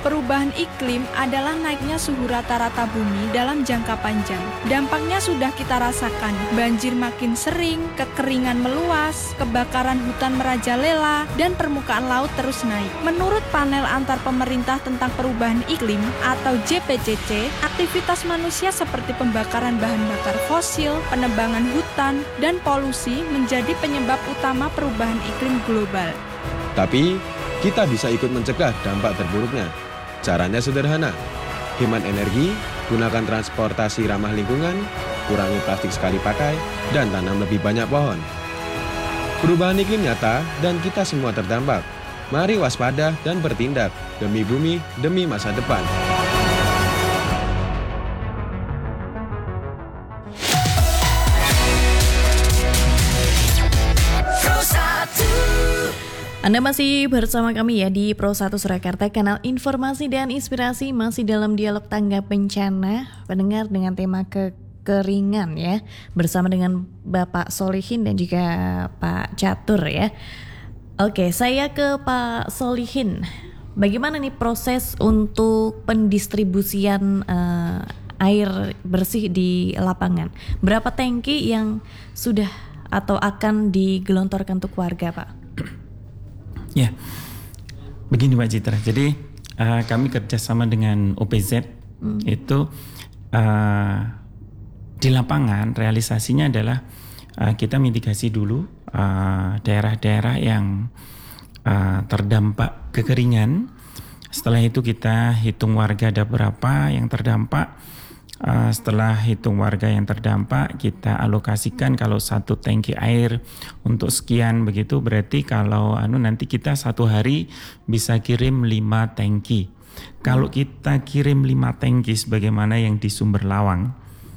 Perubahan iklim adalah naiknya suhu rata-rata bumi dalam jangka panjang. Dampaknya sudah kita rasakan, banjir makin sering, kekeringan meluas, kebakaran hutan merajalela, dan permukaan laut terus naik. Menurut panel antar pemerintah tentang perubahan iklim atau JPCC, aktivitas manusia seperti pembakaran bahan bakar fosil, penebangan hutan, dan polusi menjadi penyebab utama perubahan iklim global. Tapi, kita bisa ikut mencegah dampak terburuknya. Caranya sederhana, hemat energi, gunakan transportasi ramah lingkungan, kurangi plastik sekali pakai, dan tanam lebih banyak pohon. Perubahan iklim nyata dan kita semua terdampak. Mari waspada dan bertindak demi bumi, demi masa depan. Anda masih bersama kami ya di Pro 1 Surakarta, kanal informasi dan inspirasi, masih dalam dialog tanggap bencana, pendengar, dengan tema kekeringan ya, bersama dengan Bapak Solihin dan juga Pak Catur ya. Oke, saya ke Pak Solihin. Bagaimana nih proses untuk pendistribusian air bersih di lapangan? Berapa tangki yang sudah atau akan digelontorkan untuk warga, Pak? Ya, begini Mbak Citra. Jadi kami kerjasama dengan OPZ itu di lapangan realisasinya adalah kita mitigasi dulu daerah-daerah yang terdampak kekeringan. Setelah itu kita hitung warga ada berapa yang terdampak. Setelah hitung warga yang terdampak, kita alokasikan kalau satu tangki air untuk sekian begitu, berarti kalau nanti kita satu hari bisa kirim 5 tangki. Kalau kita kirim 5 tangki sebagaimana yang di Sumber Lawang,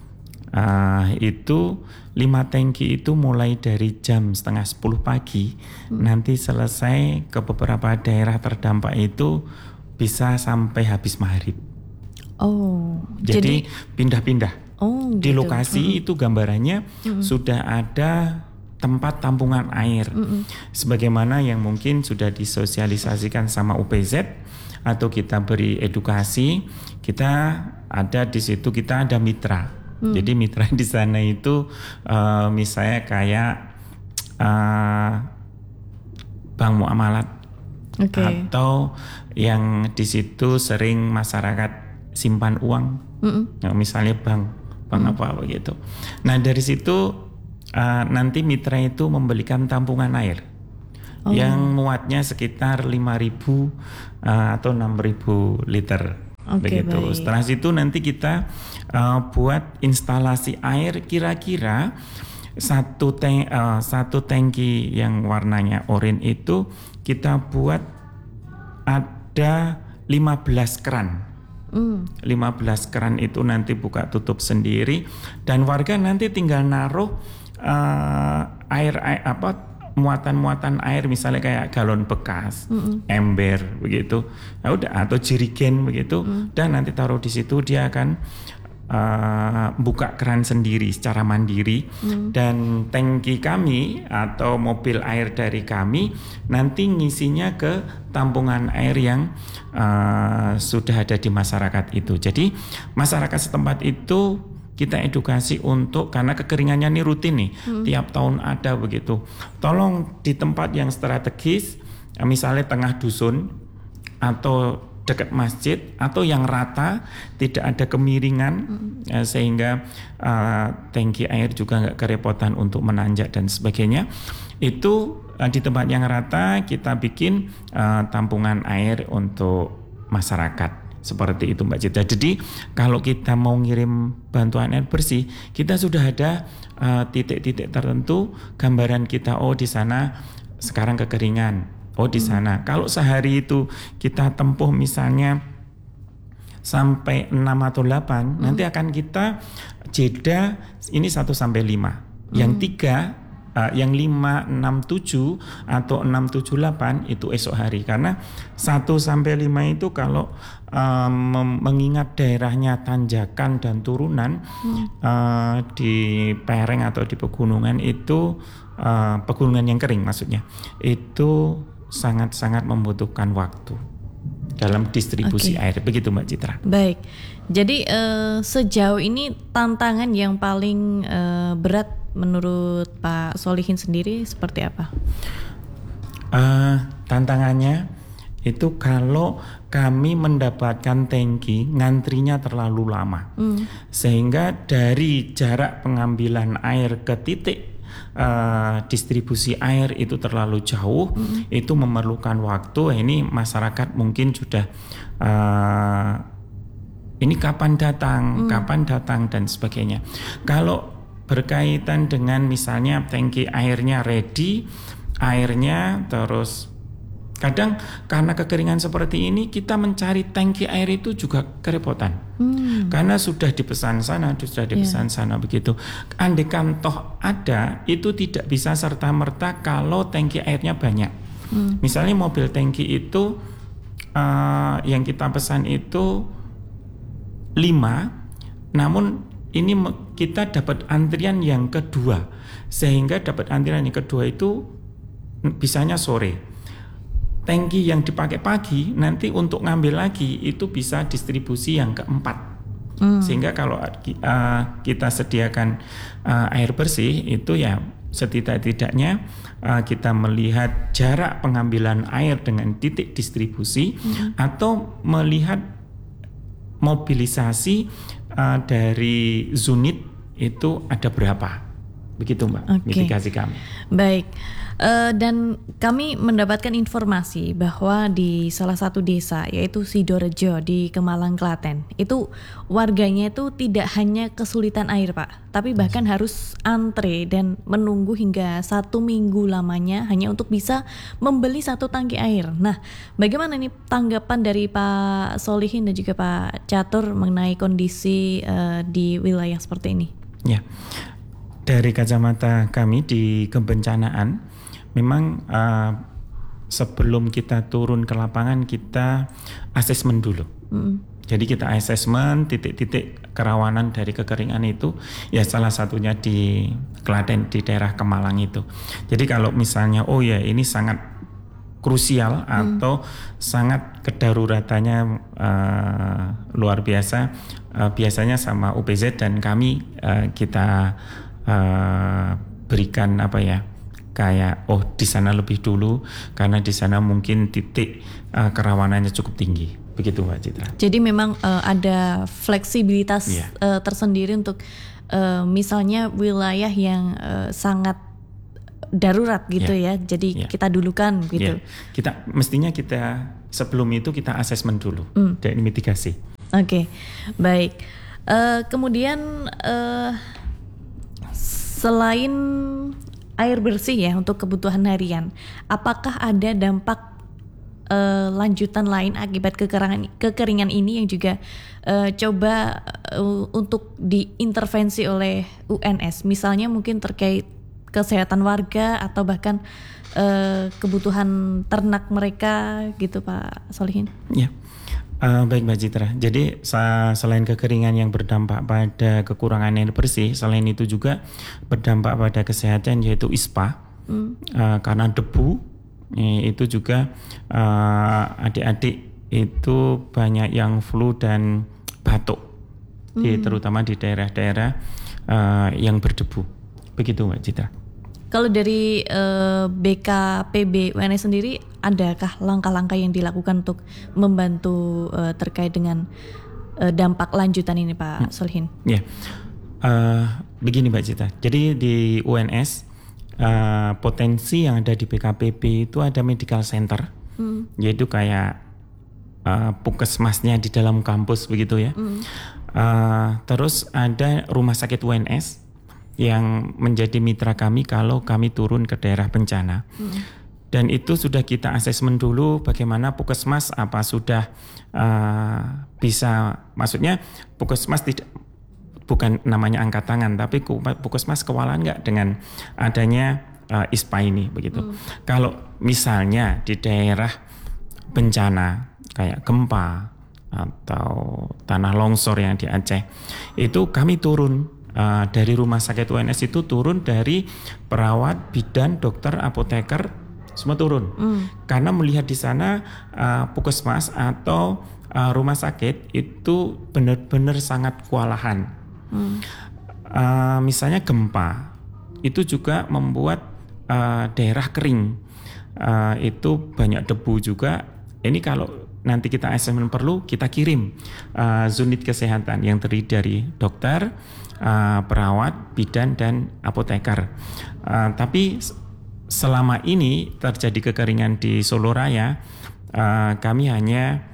itu 5 tangki itu mulai dari jam 9:30 pagi, nanti selesai ke beberapa daerah terdampak itu bisa sampai habis maghrib. Oh, jadi pindah-pindah. Oh, di gitu. lokasi itu gambarannya sudah ada tempat tampungan air, sebagaimana yang mungkin sudah disosialisasikan sama UPZ atau kita beri edukasi. Kita ada di situ, kita ada mitra. Jadi mitra di sana itu misalnya kayak Bank Muamalat, atau yang di situ sering masyarakat simpan uang, misalnya bank apa begitu. Nah dari situ nanti mitra itu membelikan tampungan air yang muatnya sekitar 5.000 atau 6.000 liter. Begitu. Baik. Setelah itu nanti kita buat instalasi air, kira-kira satu tangki yang warnanya oranye itu kita buat ada 15 keran. 15 keran itu nanti buka tutup sendiri, dan warga nanti tinggal naruh muatan-muatan air, misalnya kayak galon bekas, ember begitu, nah, udah, atau jerigen begitu, dan nanti taruh di situ. Dia akan buka keran sendiri secara mandiri, dan tangki kami atau mobil air dari kami nanti ngisinya ke tampungan air yang sudah ada di masyarakat itu. Jadi masyarakat setempat itu kita edukasi untuk, karena kekeringannya ini rutin nih, tiap tahun ada begitu. Tolong di tempat yang strategis, misalnya tengah dusun atau dekat masjid atau yang rata, tidak ada kemiringan, sehingga tangki air juga nggak kerepotan untuk menanjak dan sebagainya. Itu di tempat yang rata kita bikin tampungan air untuk masyarakat. Seperti itu Mbak Citra. Jadi kalau kita mau ngirim bantuan air bersih, kita sudah ada titik-titik tertentu, gambaran kita, oh di sana sekarang kekeringan. Oh di sana. Kalau sehari itu kita tempuh misalnya sampai 6 atau 8, nanti akan kita jeda ini 1 sampai 5. Yang 3, yang 5, 6, 7 atau 6, 7, 8 itu esok hari. Karena 1 sampai 5 itu kalau mengingat daerahnya tanjakan dan turunan, di lereng atau di pegunungan itu, pegunungan yang kering maksudnya, itu sangat-sangat membutuhkan waktu. dalam distribusi air. Begitu Mbak Citra. Baik. Jadi sejauh ini tantangan yang paling berat menurut Pak Solihin sendiri seperti apa? Tantangannya itu kalau kami mendapatkan tangki ngantrinya terlalu lama, sehingga dari jarak pengambilan air ke titik distribusi air itu terlalu jauh, itu memerlukan waktu. Ini masyarakat mungkin sudah ini kapan datang dan sebagainya. Kalau berkaitan dengan misalnya tangki airnya ready, airnya terus kadang karena kekeringan seperti ini kita mencari tangki air itu juga kerepotan. Karena sudah dipesan sana, begitu. Andaikan toh ada, itu tidak bisa serta-merta kalau tangki airnya banyak. Misalnya mobil tangki itu yang kita pesan itu 5, namun ini kita dapat antrian yang kedua, sehingga dapat antrian yang kedua itu bisanya sore. Tangki yang dipakai pagi nanti untuk ngambil lagi itu bisa distribusi yang keempat. Sehingga kalau kita sediakan air bersih itu ya setidak-tidaknya kita melihat jarak pengambilan air dengan titik distribusi atau melihat mobilisasi dari unit itu ada berapa. Begitu Mbak, mitigasi kami. Baik. Dan kami mendapatkan informasi bahwa di salah satu desa yaitu Sidorejo di Kemalang, Klaten, itu warganya itu tidak hanya kesulitan air Pak, tapi bahkan harus antre dan menunggu hingga 1 minggu lamanya hanya untuk bisa membeli 1 tangki air. Nah, bagaimana nih tanggapan dari Pak Solihin dan juga Pak Catur mengenai kondisi di wilayah seperti ini? Ya, dari kacamata kami di kebencanaan, memang sebelum kita turun ke lapangan kita asesmen dulu. Jadi kita asesmen titik-titik kerawanan dari kekeringan itu, ya salah satunya di Klaten, di daerah Kemalang itu. Jadi kalau misalnya ini sangat krusial atau sangat kedaruratannya luar biasa, biasanya sama UPZ dan kami kita berikan kayak di sana lebih dulu karena di sana mungkin titik kerawanannya cukup tinggi. Begitu Mbak Citra. Jadi memang ada fleksibilitas tersendiri untuk misalnya wilayah yang sangat darurat gitu ya. Jadi kita dulukan gitu. Kita mestinya sebelum itu kita asesmen dulu dan mitigasi. Oke. Baik. Kemudian selain air bersih ya untuk kebutuhan harian, apakah ada dampak lanjutan lain akibat kekeringan ini yang juga coba untuk diintervensi oleh UNS, misalnya mungkin terkait kesehatan warga atau bahkan kebutuhan ternak mereka gitu Pak Solihin? Ya. Baik Mbak Citra, jadi selain kekeringan yang berdampak pada kekurangan air bersih, selain itu juga berdampak pada kesehatan yaitu ISPA. Karena debu itu juga adik-adik itu banyak yang flu dan batuk, terutama di daerah-daerah yang berdebu. Begitu Mbak Citra. Kalau dari BKPB UNS sendiri, adakah langkah-langkah yang dilakukan untuk membantu terkait dengan dampak lanjutan ini Pak Solihin? Ya, begini Mbak Cita. Jadi di UNS potensi yang ada di BKPB itu ada medical center, yaitu kayak puskesmasnya di dalam kampus begitu ya. Terus ada rumah sakit UNS yang menjadi mitra kami kalau kami turun ke daerah bencana. Dan itu sudah kita asesmen dulu bagaimana puskesmas apa sudah bisa, maksudnya puskesmas bukan namanya angkat tangan, tapi puskesmas kewalahan nggak dengan adanya ISPA ini begitu. Kalau misalnya di daerah bencana kayak gempa atau tanah longsor yang di Aceh, itu kami turun dari rumah sakit UNS itu turun dari perawat, bidan, dokter, apoteker semua turun. Karena melihat di sana puskesmas atau rumah sakit itu benar-benar sangat kewalahan. Misalnya gempa itu juga membuat daerah kering, itu banyak debu juga. Ini kalau nanti kita asesmen perlu, kita kirim unit kesehatan yang terdiri dari dokter, perawat, bidan, dan apoteker. Tapi selama ini terjadi kekeringan di Solo Raya, kami hanya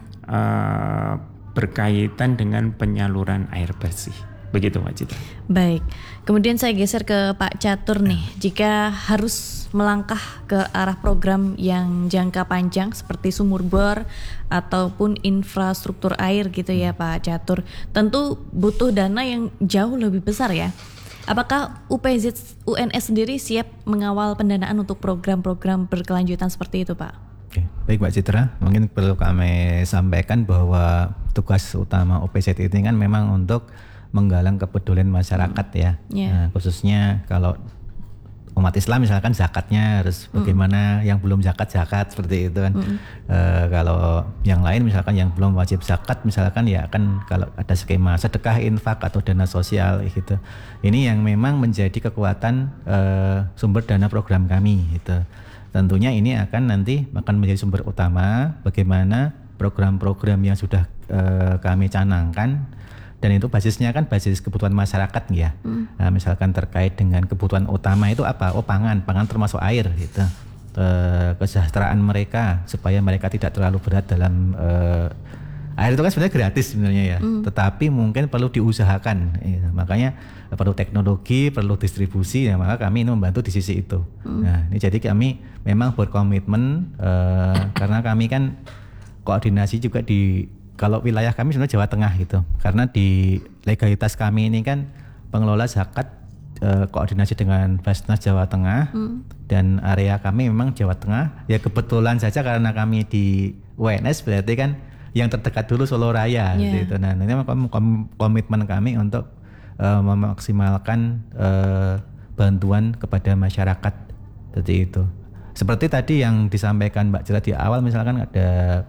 berkaitan dengan penyaluran air bersih. Begitu Mbak Citra. Baik, kemudian saya geser ke Pak Catur nih. Jika harus melangkah ke arah program yang jangka panjang seperti sumur bor ataupun infrastruktur air gitu ya Pak Catur, tentu butuh dana yang jauh lebih besar ya. Apakah UPZ UNS sendiri siap mengawal pendanaan untuk program-program berkelanjutan seperti itu Pak? Oke, baik Mbak Citra, mungkin perlu kami sampaikan bahwa tugas utama OPZ ini kan memang untuk menggalang kepedulian masyarakat ya. Nah, khususnya kalau umat Islam misalkan zakatnya harus bagaimana, yang belum zakat seperti itu kan. Kalau yang lain misalkan yang belum wajib zakat misalkan ya kan kalau ada skema sedekah, infak atau dana sosial gitu. Ini yang memang menjadi kekuatan sumber dana program kami gitu. Tentunya ini akan menjadi sumber utama bagaimana program-program yang sudah kami canangkan, dan itu basisnya kan basis kebutuhan masyarakat ya. Nah, misalkan terkait dengan kebutuhan utama itu apa? Pangan termasuk air gitu. Kesejahteraan mereka supaya mereka tidak terlalu berat dalam air itu kan sebenarnya gratis sebenarnya ya. Tetapi mungkin perlu diusahakan. Ya. Makanya perlu teknologi, perlu distribusi ya, maka kami ini membantu di sisi itu. Nah, ini jadi kami memang berkomitmen karena kami kan koordinasi juga kalau wilayah kami sebenarnya Jawa Tengah gitu. Karena di legalitas kami ini kan pengelola zakat koordinasi dengan Basnas Jawa Tengah dan area kami memang Jawa Tengah. Ya kebetulan saja karena kami di UNS berarti kan yang terdekat dulu Solo Raya gitu. Nah, ini komitmen kami untuk memaksimalkan bantuan kepada masyarakat seperti itu. Seperti tadi yang disampaikan Mbak Citra di awal, misalkan ada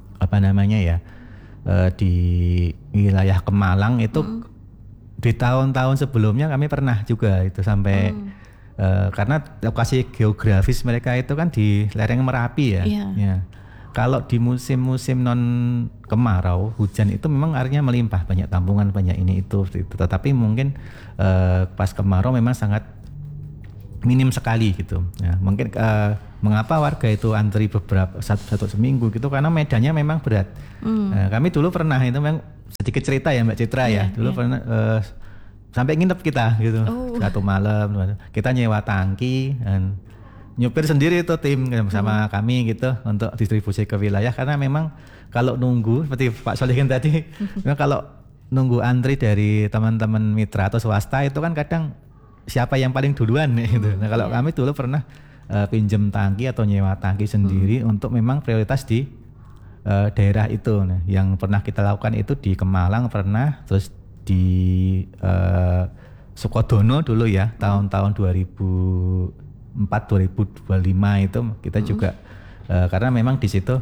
di wilayah Kemalang itu di tahun-tahun sebelumnya kami pernah juga itu sampai karena lokasi geografis mereka itu kan di lereng Merapi ya. Ya. Kalau di musim-musim non kemarau hujan itu memang airnya melimpah, banyak tampungan, banyak ini itu. Tetapi mungkin pas kemarau memang sangat minim sekali gitu. Ya, mungkin mengapa warga itu antri satu seminggu gitu karena medannya memang berat. Kami dulu pernah itu memang sedikit cerita ya Mbak Citra ya. Dulu pernah sampai nginep kita gitu. Satu malam kita nyewa tangki dan nyupir sendiri itu tim sama kami gitu untuk distribusi ke wilayah, karena memang kalau nunggu seperti Pak Solihin tadi memang kalau nunggu antri dari teman-teman mitra atau swasta itu kan kadang siapa yang paling duluan gitu. Nah, kalau kami dulu pernah pinjam tangki atau nyewa tangki sendiri untuk memang prioritas di daerah itu. Nah, yang pernah kita lakukan itu di Kemalang pernah, terus di Sukodono dulu ya tahun-tahun 2004-2025 itu kita juga karena memang di situ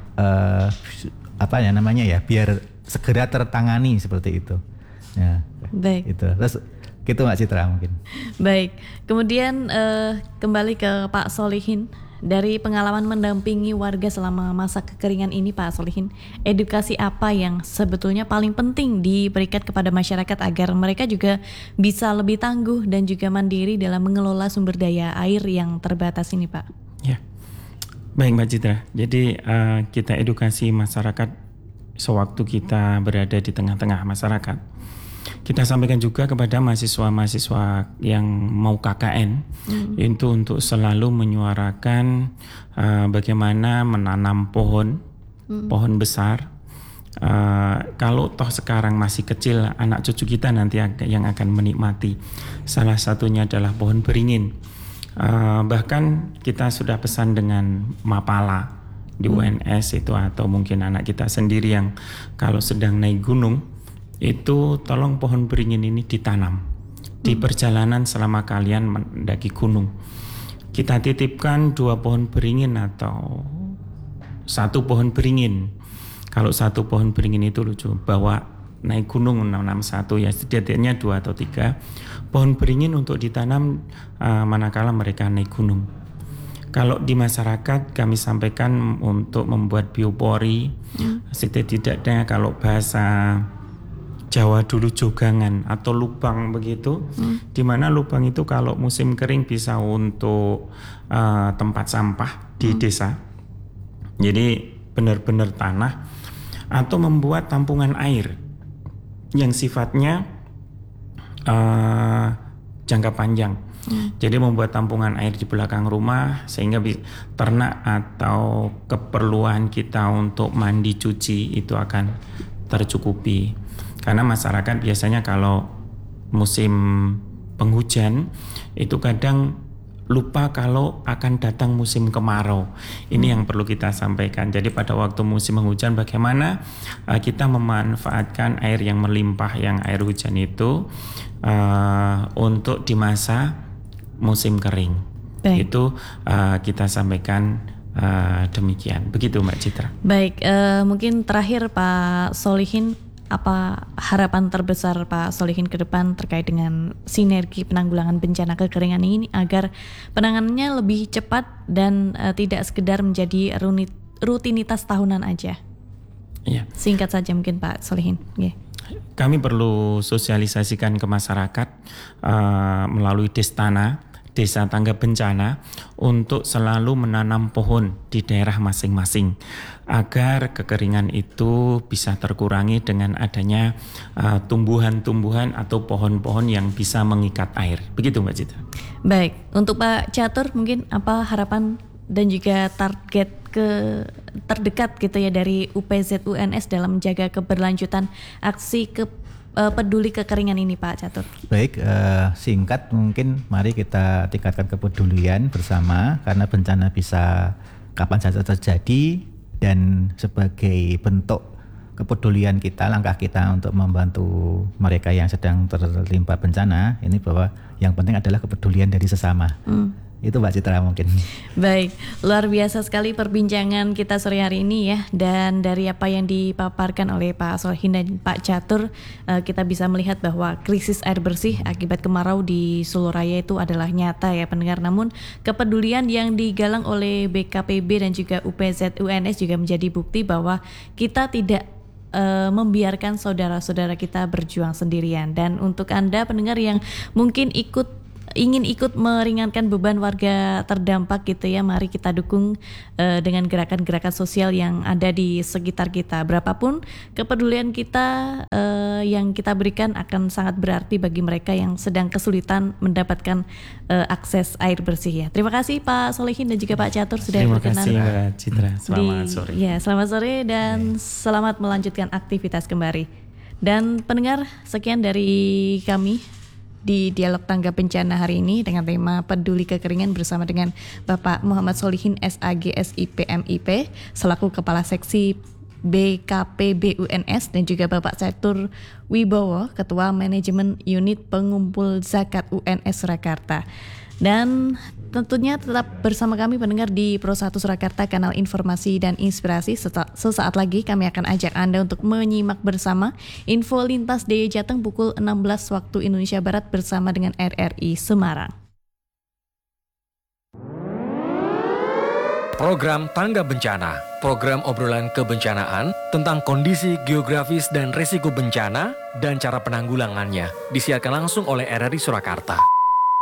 biar segera tertangani seperti itu. Ya, baik. Itu. Terus gitu Mbak Citra mungkin. Baik. Kemudian kembali ke Pak Solihin. Dari pengalaman mendampingi warga selama masa kekeringan ini Pak Solihin, edukasi apa yang sebetulnya paling penting diberikan kepada masyarakat agar mereka juga bisa lebih tangguh dan juga mandiri dalam mengelola sumber daya air yang terbatas ini Pak? Ya, baik Mbak Citra. Jadi kita edukasi masyarakat sewaktu kita berada di tengah-tengah masyarakat. Kita sampaikan juga kepada mahasiswa-mahasiswa yang mau KKN itu untuk selalu menyuarakan bagaimana menanam pohon besar. Kalau toh sekarang masih kecil, anak cucu kita nanti yang akan menikmati. Salah satunya adalah pohon beringin. Bahkan kita sudah pesan dengan Mapala di UNS itu, atau mungkin anak kita sendiri yang kalau sedang naik gunung itu tolong pohon beringin ini ditanam di perjalanan selama kalian mendaki gunung. kita titipkan 2 pohon beringin atau 1 pohon beringin. Kalau 1 pohon beringin itu lucu, bawa naik gunung 661 ya, setidaknya 2 atau 3 pohon beringin untuk ditanam manakala mereka naik gunung. Kalau di masyarakat kami sampaikan untuk membuat biopori, setidaknya kalau bahasa Jawa dulu jogangan atau lubang begitu, di mana lubang itu kalau musim kering bisa untuk tempat sampah di desa. Jadi benar-benar tanah, atau membuat tampungan air yang sifatnya jangka panjang. Jadi membuat tampungan air di belakang rumah sehingga ternak atau keperluan kita untuk mandi cuci itu akan tercukupi. Karena masyarakat biasanya kalau musim penghujan itu kadang lupa kalau akan datang musim kemarau. Ini yang perlu kita sampaikan. Jadi pada waktu musim hujan bagaimana kita memanfaatkan air yang melimpah, yang air hujan itu untuk di masa musim kering. Baik. Itu kita sampaikan demikian. Begitu Mbak Citra. Baik, mungkin terakhir Pak Solihin, apa harapan terbesar Pak Solihin ke depan terkait dengan sinergi penanggulangan bencana kekeringan ini agar penanganannya lebih cepat dan tidak sekedar menjadi rutinitas tahunan aja? Iya. Singkat saja mungkin Pak Solihin. Yeah. Kami perlu sosialisasikan ke masyarakat melalui Destana, Desa Tangga Bencana, untuk selalu menanam pohon di daerah masing-masing agar kekeringan itu bisa terkurangi dengan adanya tumbuhan-tumbuhan atau pohon-pohon yang bisa mengikat air. Begitu Mbak Citra. Baik, untuk Pak Catur mungkin apa harapan dan juga target terdekat gitu ya dari UPZ UNS dalam menjaga keberlanjutan aksi peduli kekeringan ini Pak Catur? Baik, singkat mungkin mari kita tingkatkan kepedulian bersama karena bencana bisa kapan saja terjadi, dan sebagai bentuk kepedulian kita, langkah kita untuk membantu mereka yang sedang tertimpa bencana ini, bahwa yang penting adalah kepedulian dari sesama. Itu Mbak Citra mungkin. Baik, luar biasa sekali perbincangan kita sore hari ini ya. Dan dari apa yang dipaparkan oleh Pak Solihin dan Pak Catur, kita bisa melihat bahwa krisis air bersih akibat kemarau di Solo Raya itu adalah nyata ya pendengar. Namun kepedulian yang digalang oleh BKPB dan juga UPZ UNS juga menjadi bukti bahwa kita tidak membiarkan saudara-saudara kita berjuang sendirian. Dan untuk Anda pendengar yang mungkin ingin ikut meringankan beban warga terdampak gitu ya, mari kita dukung dengan gerakan-gerakan sosial yang ada di sekitar kita. Berapapun kepedulian kita yang kita berikan akan sangat berarti bagi mereka yang sedang kesulitan mendapatkan akses air bersih ya. Terima kasih Pak Solihin dan juga Pak Catur sudah berkenan. Terima kasih Mbak Citra. Selamat sore. Ya, selamat sore dan selamat melanjutkan aktivitas kembali. Dan pendengar, sekian dari kami di Dialog Tangga Bencana hari ini dengan tema peduli kekeringan bersama dengan Bapak Muhammad Solihin SAG SIP MIP selaku Kepala Seksi BKPB UNS dan juga Bapak Catur Wibowo Ketua Manajemen Unit Pengumpul Zakat UNS Surakarta. Dan tentunya tetap bersama kami pendengar di Pro 1 Surakarta, kanal informasi dan inspirasi. Sesaat lagi kami akan ajak Anda untuk menyimak bersama info lintas DIY Jateng pukul 16 waktu Indonesia Barat bersama dengan RRI Semarang. Program Tangga Bencana, program obrolan kebencanaan tentang kondisi geografis dan resiko bencana dan cara penanggulangannya, disiarkan langsung oleh RRI Surakarta.